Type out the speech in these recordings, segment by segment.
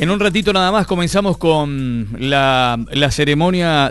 En un ratito nada más comenzamos con la ceremonia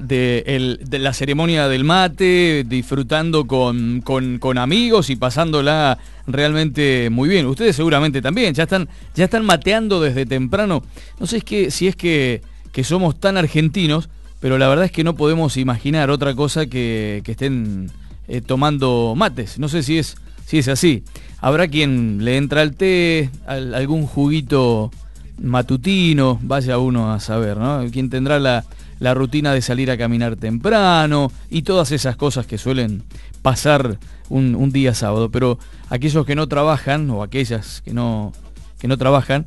la ceremonia del mate, disfrutando con amigos y pasándola realmente muy bien. Ustedes seguramente también, ya están mateando desde temprano. No sé si es que somos tan argentinos, pero la verdad es que no podemos imaginar otra cosa que estén tomando mates. No sé si es así. Habrá quien le entra al té, algún juguito matutino, vaya uno a saber, ¿no? Quien tendrá la rutina de salir a caminar temprano y todas esas cosas que suelen pasar un día sábado. Pero aquellos que no trabajan, o aquellas que no trabajan,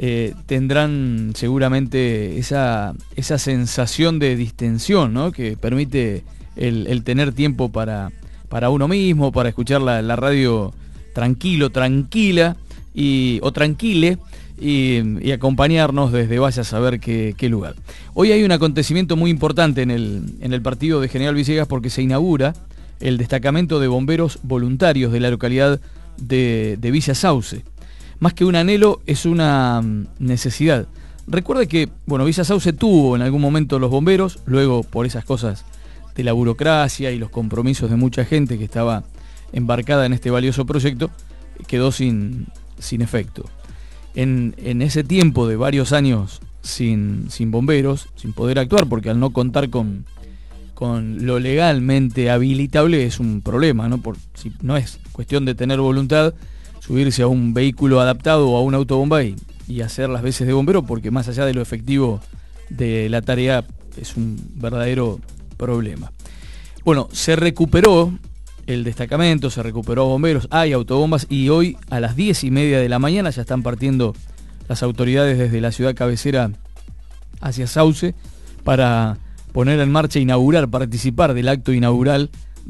tendrán seguramente esa sensación de distensión, ¿no? Que permite el tener tiempo para uno mismo, para escuchar la radio tranquila o tranquile, y acompañarnos desde vaya a saber qué lugar. Hoy hay un acontecimiento muy importante en el partido de General Villegas, porque se inaugura el destacamento de bomberos voluntarios de la localidad de Villa Sauce. Más que un anhelo, es una necesidad. Recuerde que, Villa Sauce tuvo en algún momento los bomberos, luego por esas cosas de la burocracia y los compromisos de mucha gente que estaba embarcada en este valioso proyecto, quedó sin efecto. En ese tiempo de varios años sin bomberos, sin poder actuar, porque al no contar con lo legalmente habilitable es un problema, ¿no? Si no es cuestión de tener voluntad, subirse a un vehículo adaptado o a una autobomba y hacer las veces de bombero, porque más allá de lo efectivo de la tarea es un verdadero problema. Se recuperó el destacamento, se recuperó bomberos, hay autobombas, y hoy a las 10:30 de la mañana ya están partiendo las autoridades desde la ciudad cabecera hacia Sauce para poner en marcha, participar del acto inaugural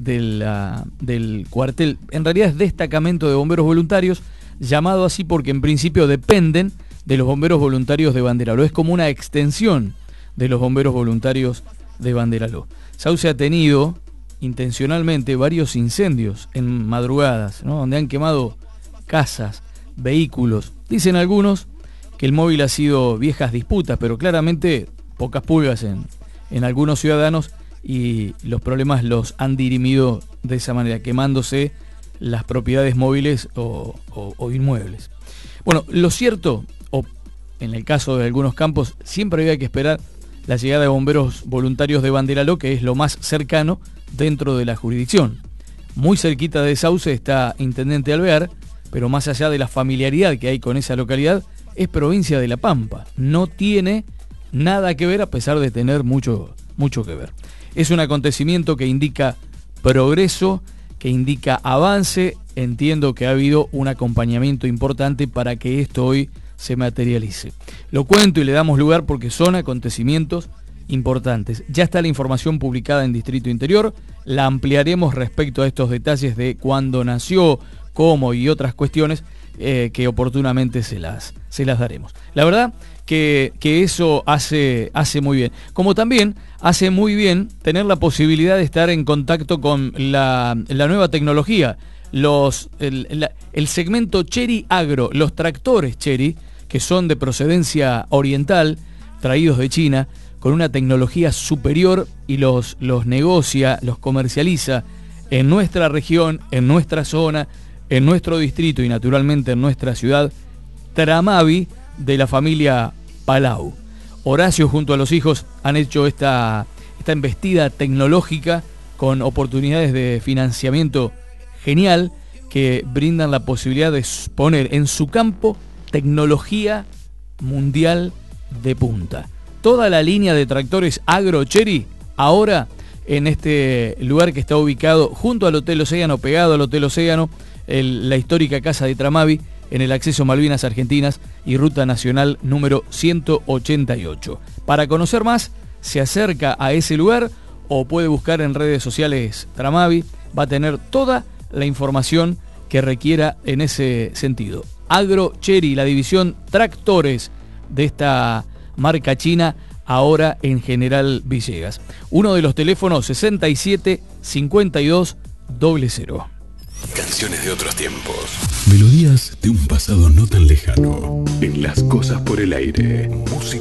del cuartel. En realidad es destacamento de bomberos voluntarios, llamado así porque en principio dependen de los bomberos voluntarios de Banderaló. Es como una extensión de los bomberos voluntarios de Banderaló. Sauce ha tenido intencionalmente varios incendios en madrugadas, ¿no? Donde han quemado casas, vehículos. Dicen algunos que el móvil ha sido viejas disputas, pero claramente pocas pulgas en algunos ciudadanos, y los problemas los han dirimido de esa manera, quemándose las propiedades móviles o inmuebles. Lo cierto, o en el caso de algunos campos, siempre había que esperar la llegada de bomberos voluntarios de Banderaló, que es lo más cercano dentro de la jurisdicción. Muy cerquita de Sauce está Intendente Alvear, pero más allá de la familiaridad que hay con esa localidad, es provincia de La Pampa. No tiene nada que ver, a pesar de tener mucho que ver. Es un acontecimiento que indica progreso, que indica avance. Entiendo que ha habido un acompañamiento importante para que esto hoy se materialice. Lo cuento y le damos lugar porque son acontecimientos importantes. Ya está la información publicada en Distrito Interior, la ampliaremos respecto a estos detalles de cuándo nació, cómo y otras cuestiones que oportunamente se las daremos. La verdad que eso hace muy bien. Como también hace muy bien tener la posibilidad de estar en contacto con la nueva tecnología, el segmento Chery Agro, los tractores Chery, que son de procedencia oriental, traídos de China, con una tecnología superior, y los negocia, los comercializa en nuestra región, en nuestra zona, en nuestro distrito y naturalmente en nuestra ciudad. Tramavi, de la familia Palau. Horacio junto a los hijos han hecho esta embestida tecnológica con oportunidades de financiamiento genial, que brindan la posibilidad de poner en su campo tecnología mundial de punta. Toda la línea de tractores Agro Chery, ahora en este lugar que está ubicado junto al Hotel Océano, pegado al Hotel Océano, la histórica casa de Tramavi, en el acceso Malvinas Argentinas y Ruta Nacional número 188. Para conocer más, se acerca a ese lugar o puede buscar en redes sociales Tramavi. Va a tener toda la información que requiera en ese sentido. Agro Chery, la división tractores de esta marca china, ahora en General Villegas. Uno de los teléfonos 67 52 00. Canciones de otros tiempos. Melodías de un pasado no tan lejano. En Las Cosas por el Aire. Música